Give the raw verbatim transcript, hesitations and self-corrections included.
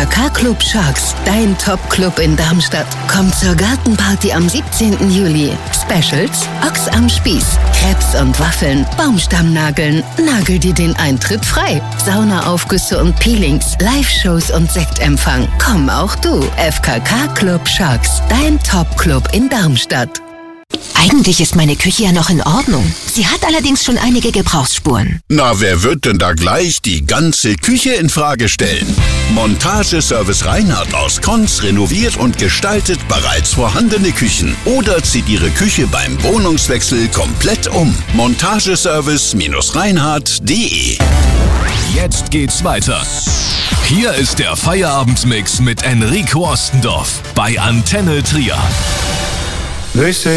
K K Club Sharks, dein Top-Club in Darmstadt. Komm zur Gartenparty am siebzehnten Juli. Specials: Ochs am Spieß, Crepes und Waffeln, Baumstammnageln. Nagel dir den Eintritt frei. Saunaaufgüsse und Peelings, Live-Shows und Sektempfang. Komm auch du. F K K Club Sharks, dein Top-Club in Darmstadt. Eigentlich ist meine Küche ja noch in Ordnung. Sie hat allerdings schon einige Gebrauchsspuren. Na, wer wird denn da gleich die ganze Küche in Frage stellen? Montageservice Reinhardt aus Konz renoviert und gestaltet bereits vorhandene Küchen oder zieht Ihre Küche beim Wohnungswechsel komplett um. Montageservice Reinhardt punkt de. Jetzt geht's weiter. Hier ist der Feierabendmix mit Enrico Ostendorf bei Antenne Trier.